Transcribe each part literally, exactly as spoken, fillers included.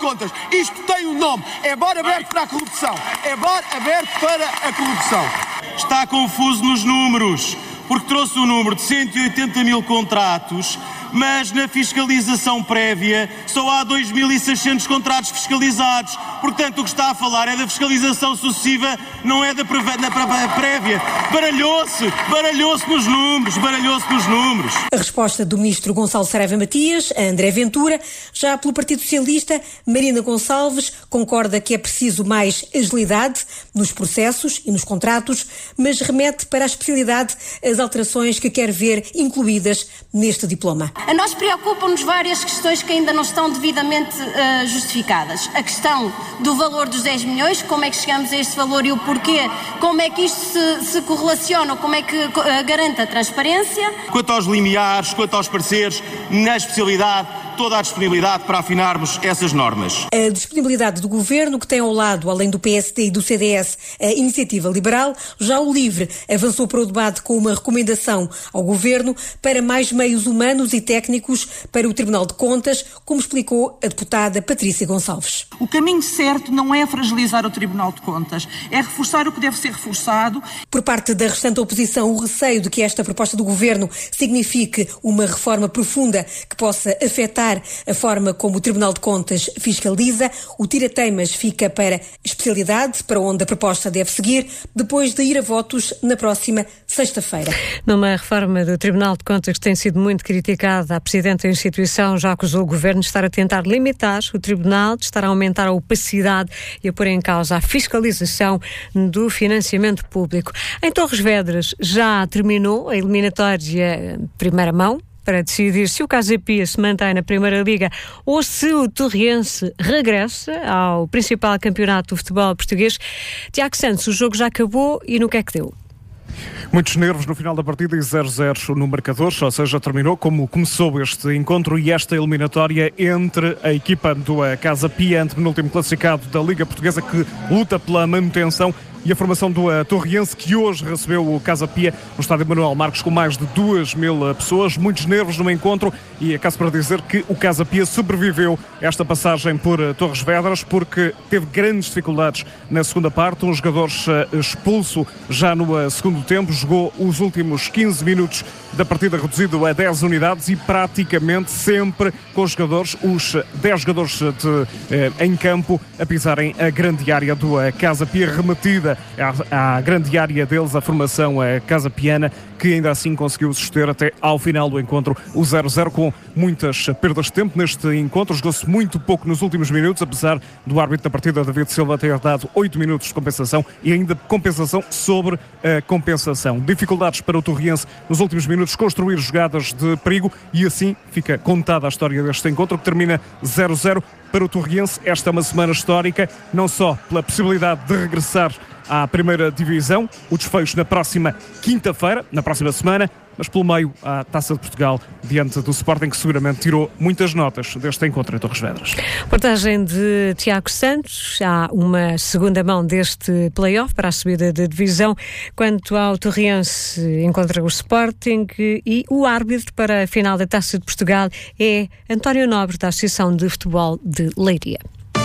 Contas. Isto tem um nome. É bar aberto para a corrupção. É bar aberto para a corrupção. Está confuso nos números, porque trouxe o número de cento e oitenta mil contratos, mas na fiscalização prévia só há dois mil e seiscentos contratos fiscalizados. Portanto, o que está a falar é da fiscalização sucessiva, não é da, preve- da prévia. Baralhou-se, baralhou-se nos números, baralhou-se nos números. A resposta do ministro Gonçalo Saraiva Matias, a André Ventura. Já pelo Partido Socialista, Marina Gonçalves concorda que é preciso mais agilidade nos processos e nos contratos, mas remete para a especialidade as alterações que quer ver incluídas neste diploma. A nós preocupam-nos várias questões que ainda não estão devidamente uh, justificadas. A questão do valor dos dez milhões, como é que chegamos a este valor e o porquê, como é que isto se, se correlaciona, como é que uh, garante a transparência. Quanto aos limiares, quanto aos pareceres, na especialidade, toda a disponibilidade para afinarmos essas normas. A disponibilidade do Governo, que tem ao lado, além do P S D e do C D S, a Iniciativa Liberal. Já o LIVRE avançou para o debate com uma recomendação ao Governo para mais meios humanos e técnicos para o Tribunal de Contas, como explicou a deputada Patrícia Gonçalves. O caminho certo não é fragilizar o Tribunal de Contas, é reforçar o que deve ser reforçado. Por parte da restante oposição, o receio de que esta proposta do Governo signifique uma reforma profunda que possa afetar a forma como o Tribunal de Contas fiscaliza. O tira-teimas fica para especialidade, para onde a proposta deve seguir, depois de ir a votos na próxima sexta-feira. Numa reforma do Tribunal de Contas que tem sido muito criticada, a Presidente da instituição já acusou o Governo de estar a tentar limitar o Tribunal, de estar a aumentar a opacidade e a pôr em causa a fiscalização do financiamento público. Em Torres Vedras já terminou a eliminatória primeira mão para decidir se o Casa Pia se mantém na Primeira Liga ou se o Torriense regressa ao principal campeonato do futebol português. Tiago Santos, o jogo já acabou e no que é que deu? Muitos nervos no final da partida e zero zero no marcador, ou seja, terminou como começou este encontro e esta eliminatória entre a equipa do Casa Pia, antepenúltimo classificado da Liga Portuguesa, que luta pela manutenção, e a formação do uh, Torriense, que hoje recebeu o Casa Pia no estádio Manuel Marques com mais de duas mil uh, pessoas. Muitos nervos no encontro e acaso para dizer que o Casa Pia sobreviveu esta passagem por uh, Torres Vedras, porque teve grandes dificuldades na segunda parte. Um jogador uh, expulso já no uh, segundo tempo, jogou os últimos quinze minutos da partida reduzido a dez unidades e praticamente sempre com os jogadores, os dez jogadores de, eh, em campo a pisarem a grande área do eh, Casa Pia, remetida à, à grande área deles, a formação eh, Casa Piana, que ainda assim conseguiu suster até ao final do encontro o zero zero, com muitas perdas de tempo neste encontro. Jogou-se muito pouco nos últimos minutos, apesar do árbitro da partida, David Silva, ter dado oito minutos de compensação e ainda compensação sobre a compensação. Dificuldades para o Torriense nos últimos minutos construir jogadas de perigo e assim fica contada a história deste encontro, que termina zero zero para o Torriense. Esta é uma semana histórica, não só pela possibilidade de regressar à primeira divisão, o desfecho na próxima quinta-feira, na próxima semana, mas pelo meio à Taça de Portugal, diante do Sporting, que seguramente tirou muitas notas deste encontro em Torres Vedras. Portagem de Tiago Santos. Há uma segunda mão deste play-off para a subida da divisão. Quanto ao Torriense, encontra o Sporting e o árbitro para a final da Taça de Portugal é António Nobre, da Associação de Futebol de Leiria.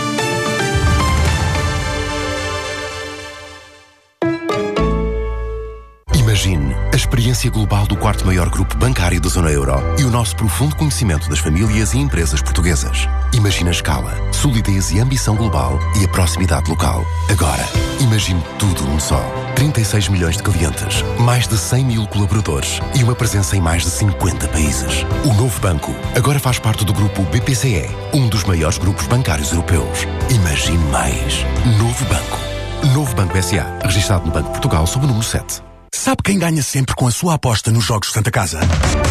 Imagine a experiência global do quarto maior grupo bancário da zona euro e o nosso profundo conhecimento das famílias e empresas portuguesas. Imagine a escala, solidez e ambição global e a proximidade local. Agora, imagine tudo num só. trinta e seis milhões de clientes, mais de cem mil colaboradores e uma presença em mais de cinquenta países. O novo banco agora faz parte do grupo B P C E, um dos maiores grupos bancários europeus. Imagine mais. Novo banco. Novo Banco S A, registado no Banco de Portugal sob o número sete. Sabe quem ganha sempre com a sua aposta nos Jogos Santa Casa?